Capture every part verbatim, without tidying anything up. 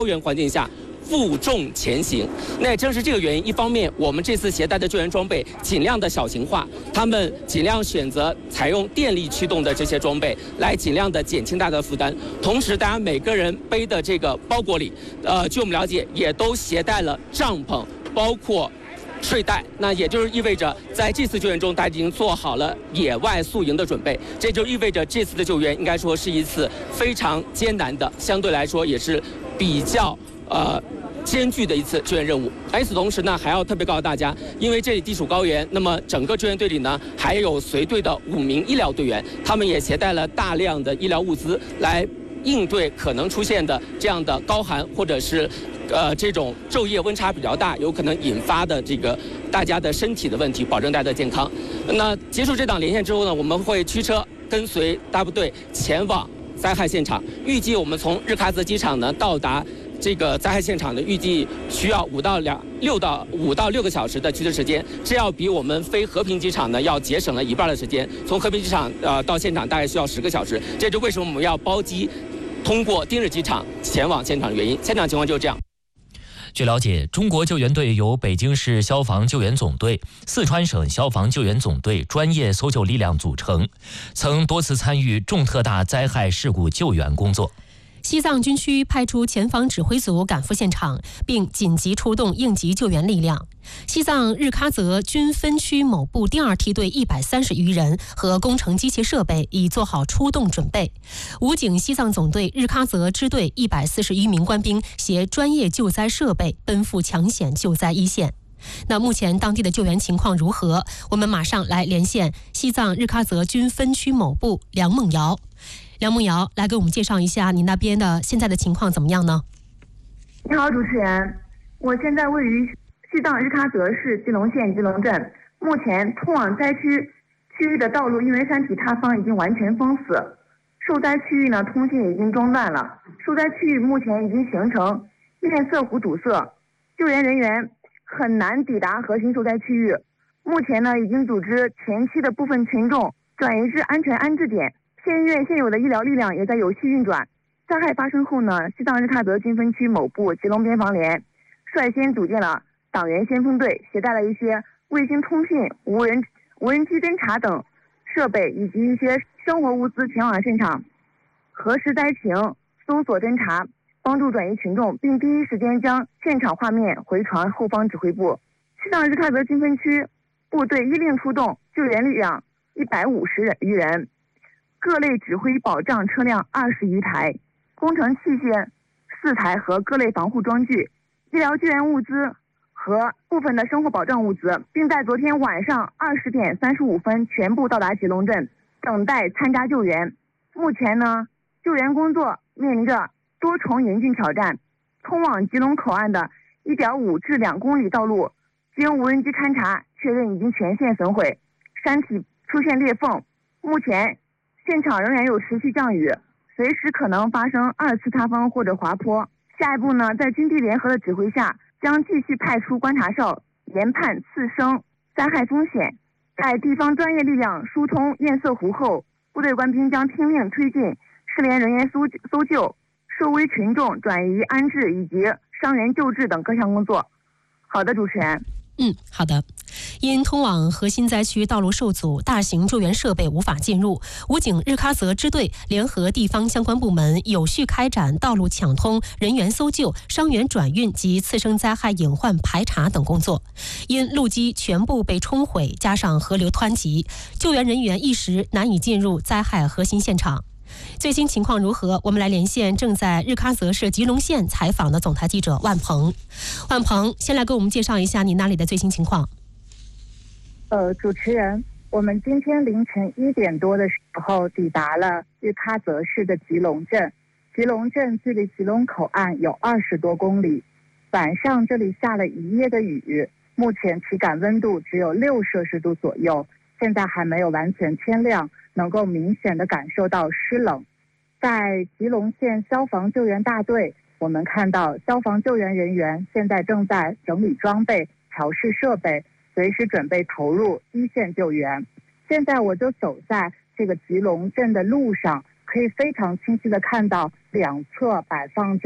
救援环境下负重前行。那也正是这个原因，一方面我们这次携带的救援装备尽量的小型化，他们尽量选择采用电力驱动的这些装备，来尽量的减轻大家的负担。同时，大家每个人背的这个包裹里，呃，据我们了解，也都携带了帐篷，包括睡袋，那也就是意味着在这次救援中，大家已经做好了野外宿营的准备。这就意味着这次的救援应该说是一次非常艰难的，相对来说也是比较呃艰巨的一次救援任务。而与此同时呢，还要特别告诉大家，因为这里地处高原，那么整个救援队里呢还有随队的五名医疗队员，他们也携带了大量的医疗物资来应对可能出现的这样的高寒或者是呃这种昼夜温差比较大，有可能引发的这个大家的身体的问题，保证大家的健康。那结束这档连线之后呢，我们会驱车跟随大部队前往灾害现场。预计我们从日喀则机场呢到达这个灾害现场的预计需要五到两六到五到六个小时的驱车时间，这要比我们飞和平机场呢要节省了一半的时间。从和平机场呃到现场大概需要十个小时，这就是为什么我们要包机通过丁日机场前往现场的原因。现场情况就是这样。 据了解，中国救援队由北京市消防救援总队、四川省消防救援总队专业搜救力量组成，曾多次参与重特大灾害事故救援工作。 西藏军区派出前方指挥组赶赴现场，并紧急出动应急救援力量。西藏日喀则军分区某部第二梯队一百三十余人和工程机械设备已做好出动准备。武警西藏总队日喀则支队一百四十余名官兵携专业救灾设备奔赴抢险救灾一线。那目前当地的救援情况如何？我们马上来连线西藏日喀则军分区某部梁梦瑶。梁梦瑶，来给我们介绍一下你那边的现在的情况怎么样呢？ 你好，主持人，我现在位于西藏日喀则市吉隆县吉隆镇，目前通往灾区区域的道路因为山体塌方已经完全封死，受灾区域呢通信已经中断了，受灾区域目前已经形成堰塞湖堵塞，救援人员很难抵达核心受灾区域。目前呢已经组织前期的部分群众转移至安全安置点。县医院现有的医疗力量也在有序运转。灾害发生后呢，西藏日喀则军分区某部吉隆边防连率先组建了党员先锋队，携带了一些卫星通信、无人无人机侦察等设备以及一些生活物资前往现场，核实灾情、搜索侦查，帮助转移群众，并第一时间将现场画面回传后方指挥部。西藏日喀则军分区部队依令出动救援力量一百五十余人。各类指挥保障车辆二十余台，工程器械四台和各类防护装具、医疗救援物资和部分的生活保障物资，并在昨天晚上二十点三十五分全部到达吉隆镇，等待参加救援。目前呢，救援工作面临着多重严峻挑战。通往吉隆口岸的一点五至两公里道路，经无人机勘察确认已经全线损毁，山体出现裂缝。目前现场仍然有持续降雨，随时可能发生二次塌方或者滑坡。下一步呢，在军地联合的指挥下，将继续派出观察哨研判次生灾害风险。在地方专业力量疏通堰塞湖后，部队官兵将听令推进失联人员搜搜救、受危群众转移安置以及伤员救治等各项工作。好的，主持人。 嗯，好的。因通往核心灾区道路受阻，大型救援设备无法进入，武警日喀则支队联合地方相关部门有序开展道路抢通、人员搜救、伤员转运及次生灾害隐患排查等工作。因路基全部被冲毁，加上河流湍急，救援人员一时难以进入灾害核心现场。最新情况如何？我们来连线正在日喀则市吉隆县采访的总台记者万鹏。万鹏，先来给我们介绍一下你那里的最新情况。 呃，主持人，我们今天凌晨一点多的时候抵达了日喀则市的吉隆镇。吉隆镇距离吉隆口岸有二十多公里。晚上这里下了一夜的雨，目前体感温度只有六摄氏度左右，现在还没有完全天亮，能够明显的感受到湿冷。在吉隆县消防救援大队，我们看到消防救援人员现在正在整理装备、调试设备，随时准备投入一线救援。现在我就走在这个吉隆镇的路上，可以非常清晰的看到两侧摆放着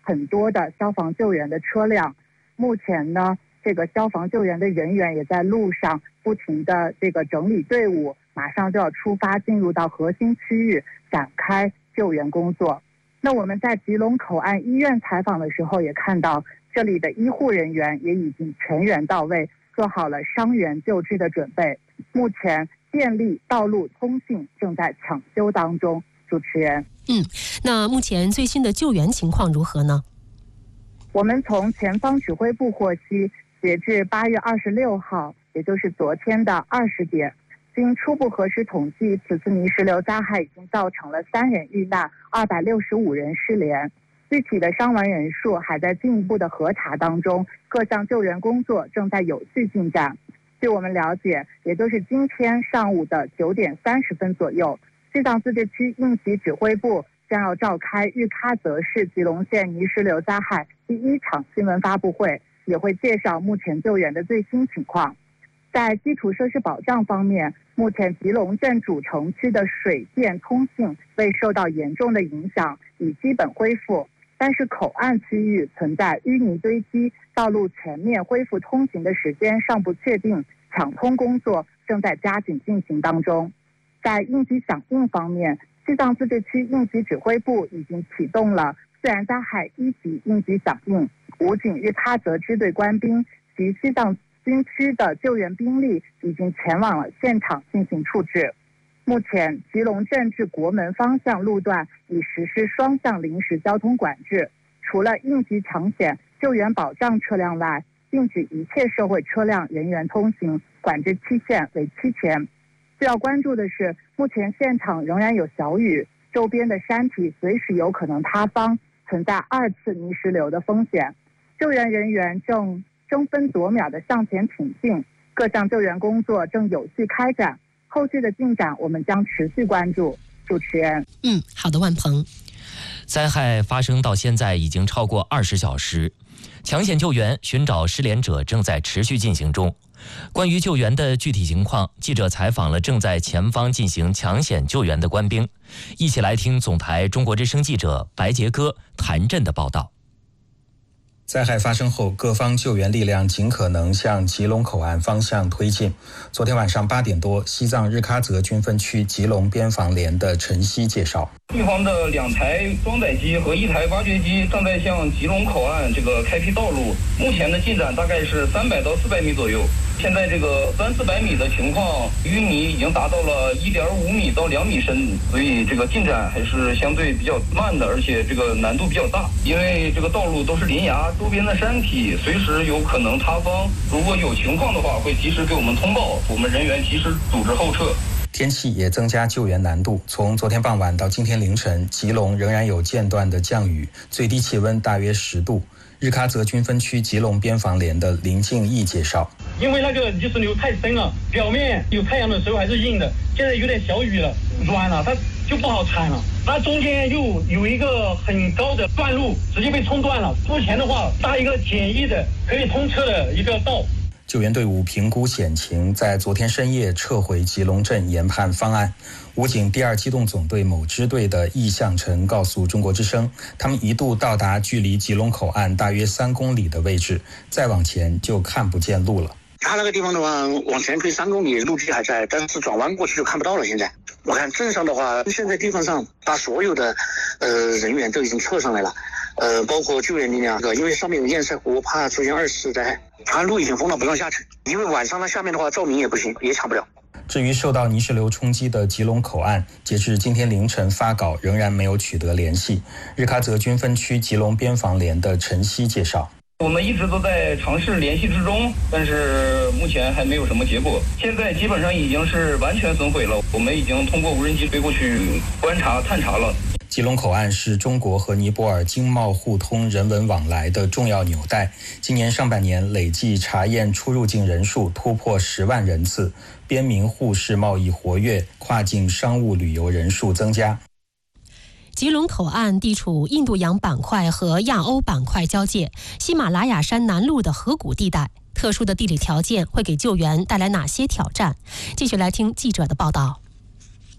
很多的消防救援的车辆。目前呢，这个消防救援的人员也在路上不停的这个整理队伍，马上就要出发进入到核心区域展开救援工作。那我们在吉隆口岸医院采访的时候也看到，这里的医护人员也已经全员到位，做好了伤员救治的准备。目前电力、道路、通信正在抢修当中。主持人， 嗯，那目前最新的救援情况如何呢？ 我们从前方指挥部获悉，截至八月二十六号，也就是昨天的二十点，经初步核实统计，此次泥石流灾害已经造成了三人遇难，二百六十五人失联。具体的伤亡人数还在进一步的核查当中，各项救援工作正在有序进展。据我们了解，也就是今天上午的九点三十分左右，西藏自治区应急指挥部将要召开日喀则市吉隆县泥石流灾害第一场新闻发布会，也会介绍目前救援的最新情况。在基础设施保障方面，目前吉隆镇主城区的水电通信未受到严重的影响，已基本恢复。但是口岸区域存在淤泥堆积，道路全面恢复通行的时间尚不确定，抢通工作正在加紧进行当中。在应急响应方面，西藏自治区应急指挥部已经启动了自然灾害一级应急响应，武警日喀则支队官兵及西藏军区的救援兵力已经前往了现场进行处置。目前，吉隆镇至国门方向路段已实施双向临时交通管制，除了应急抢险、救援保障车辆外，禁止一切社会车辆人员通行，管制期限为七天。需要关注的是，目前现场仍然有小雨，周边的山体随时有可能塌方，存在二次泥石流的风险。救援人员正争分夺秒地向前挺进，各项救援工作正有序开展。后续的进展我们将持续关注。主持人， 嗯，好的，万鹏。 灾害发生到现在已经超过二十小时，抢险救援、寻找失联者正在持续进行中。关于救援的具体情况，记者采访了正在前方进行抢险救援的官兵，一起来听总台中国之声记者白杰哥、谭震的报道。 灾害发生后，各方救援力量尽可能向吉隆口岸方向推进。昨天晚上八点多，西藏日喀则军分区吉隆边防连的陈曦介绍， 地方的两台装载机和一台挖掘机正在向吉隆口岸这个开辟道路，目前的进展大概是三百到四百米左右。现在这个三四百米的情况，淤泥已经达到了一点五米到两米深，所以这个进展还是相对比较慢的，而且这个难度比较大。因为这个道路都是林崖，周边的山体随时有可能塌方，如果有情况的话，会及时给我们通报，我们人员及时组织后撤。 天气也增加救援难度。从昨天傍晚到今天凌晨，吉隆仍然有间断的降雨，最低气温大约十度。日喀则军分区吉隆边防连的林敬义介绍， 因为那个泥石流太深了，表面有太阳的时候还是硬的，现在有点小雨了，软了，它就不好铲了。它中间又有一个很高的断路，直接被冲断了。目前的话，搭一个简易的可以通车的一个道。 救援队伍评估险情，在昨天深夜撤回吉隆镇研判方案。武警第二机动总队某支队的易向晨告诉中国之声，他们一度到达距离吉隆口岸大约三公里的位置，再往前就看不见路了。 他那个地方的话，往前推三公里，路基还在，但是转弯过去就看不到了。现在我看镇上的话，现在地方上把所有的呃人员都已经撤上来了，呃，包括救援力量，因为上面有堰塞湖，怕出现二次灾害，船路已经封了，不让下去。因为晚上它下面的话照明也不行，也抢不了。 至于受到泥石流冲击的吉隆口岸，截至今天凌晨发稿仍然没有取得联系。日喀则军分区吉隆边防连的陈曦介绍， 我们一直都在尝试联系之中，但是目前还没有什么结果。现在基本上已经是完全损毁了，我们已经通过无人机飞过去观察探查了。 吉隆口岸是中国和尼泊尔经贸互通、人文往来的重要纽带。今年上半年累计查验出入境人数突破十万人次，边民互市贸易活跃，跨境商务旅游人数增加。 吉隆口岸地处印度洋板块和亚欧板块交界，喜马拉雅山南麓的河谷地带，特殊的地理条件会给救援带来哪些挑战？继续来听记者的报道。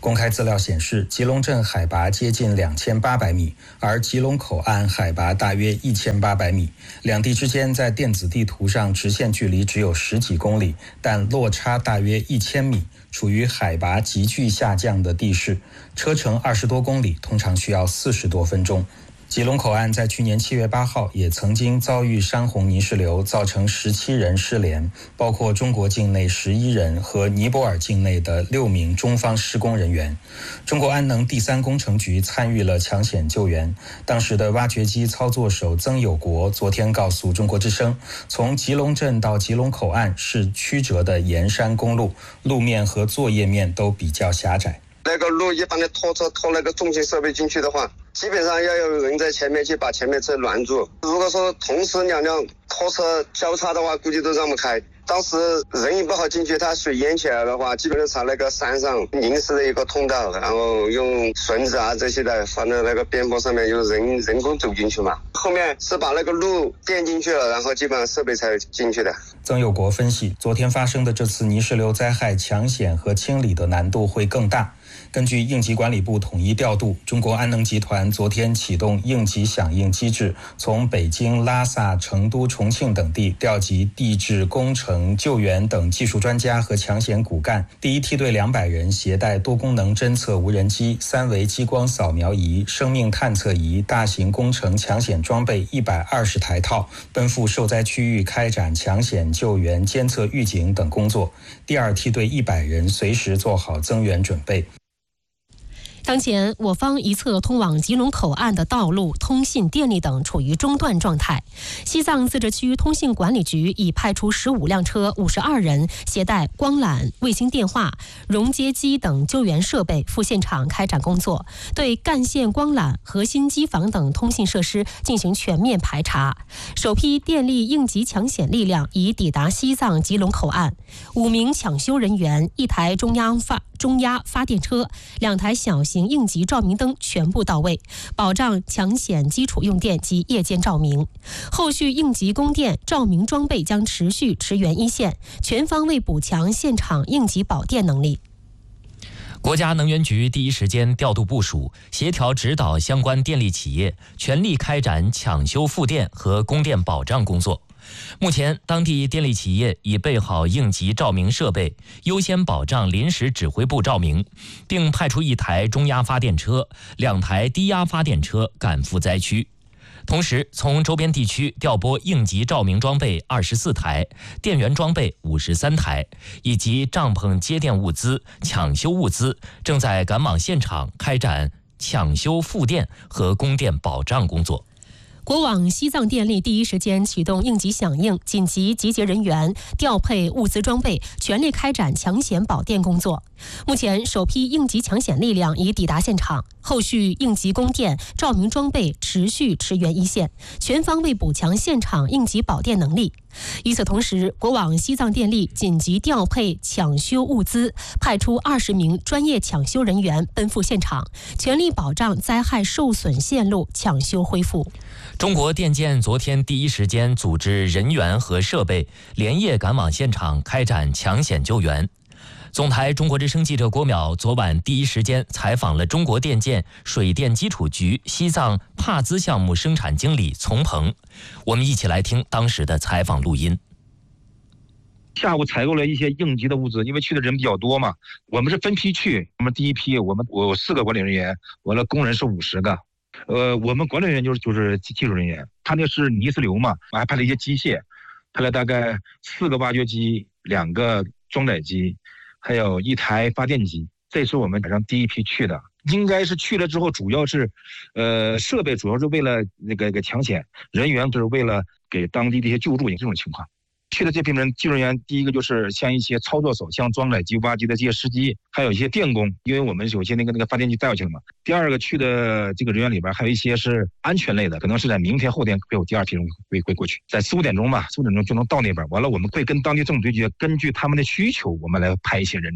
公开资料显示，吉隆镇海拔接近两千八百米，而吉隆口岸海拔大约一千八百米。两地之间在电子地图上直线距离只有十几公里，但落差大约一千米，处于海拔急剧下降的地势，车程二十多公里，通常需要四十多分钟。吉隆口岸在去年七月八号也曾经遭遇山洪泥石流，造成十七人失联，包括中国境内十一人和尼泊尔境内的六名中方施工人员。中国安能第三工程局参与了抢险救援，当时的挖掘机操作手曾有国昨天告诉中国之声，从吉隆镇到吉隆口岸是曲折的沿山公路，路面和作业面都比较狭窄。 那个路一般的拖车拖那个重型设备进去的话，基本上要有人在前面去把前面车拦住。如果说同时两辆拖车交叉的话，估计都让不开。当时人也不好进去，它水淹起来的话，基本上朝那个山上临时的一个通道，然后用绳子啊这些的放在那个边坡上面，用人人工走进去嘛。后面是把那个路垫进去了，然后基本上设备才进去的。 曾有国分析，昨天发生的这次泥石流灾害，抢险和清理的难度会更大。根据应急管理部统一调度，中国安能集团昨天启动应急响应机制，从北京、拉萨、成都、重庆等地调集地质、工程、救援等技术专家和抢险骨干。第一梯队两百人携带多功能侦测无人机、三维激光扫描仪、生命探测仪、大型工程抢险装备一百二十台套，奔赴受灾区域开展抢险、救援、监测、预警等工作。第二梯队一百人随时做好增援准备。 当前，我方一侧通往吉隆口岸的道路、通信、电力等处于中断状态。西藏自治区通信管理局已派出十五辆车、五十二人，携带光缆、卫星电话、熔接机等救援设备赴现场开展工作，对干线光缆、核心机房等通信设施进行全面排查。首批电力应急抢险力量已抵达西藏吉隆口岸，五名抢修人员、一台中央发中压发电车、两台小型应急照明灯全部到位，保障抢险基础用电及夜间照明。后续应急供电、照明装备将持续驰援一线，全方位补强现场应急保电能力。 国家能源局第一时间调度部署，协调指导相关电力企业，全力开展抢修复电和供电保障工作。目前，当地电力企业已备好应急照明设备，优先保障临时指挥部照明，并派出一台中压发电车、两台低压发电车赶赴灾区。同时，从周边地区调拨应急照明装备二十四台、电源装备五十三台，以及帐篷接电物资、抢修物资，正在赶往现场开展抢修复电和供电保障工作。 国网西藏电力第一时间启动应急响应，紧急集结人员，调配物资装备，全力开展抢险保电工作。目前，首批应急抢险力量已抵达现场，后续应急供电、照明装备持续驰援一线，全方位补强现场应急保电能力。与此同时，国网西藏电力紧急调配抢修物资，派出二十名专业抢修人员奔赴现场，全力保障灾害受损线路抢修恢复。 中国电建昨天第一时间组织人员和设备，连夜赶往现场开展抢险救援。总台中国之声记者郭淼昨晚第一时间采访了中国电建水电基础局西藏帕兹项目生产经理丛鹏，我们一起来听当时的采访录音。 下午采购了一些应急的物资，因为去的人比较多嘛，我们是分批去。我们第一批，我们我有四个管理人员，我的工人是五十个。呃，我们管理人员就是就是技术人员，他那是泥石流嘛，我还派了一些机械，派了大概四个挖掘机、两个装载机，还有一台发电机。这是我们晚上第一批去的，应该是去了之后，主要是，呃，设备主要是为了那个个抢险，人员就是为了给当地的一些救助这种情况。去的这批人，技术人员第一个就是像一些操作手，像装载机、挖机的这些司机，还有一些电工，因为我们有些那个那个发电机带过去了嘛。第二个去的这个人员里边，还有一些是安全类的，可能是在明天后天会有第二批人会会过去，在四五点钟吧，四五点钟就能到那边。完了，我们会跟当地政府对接，根据他们的需求，我们来派一些人。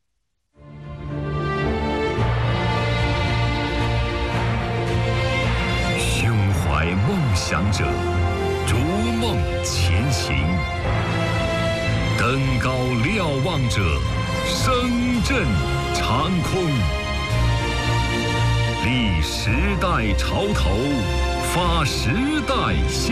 胸怀梦想者，逐梦前行。登高瞭望者，声震长空。立时代潮头，发时代新。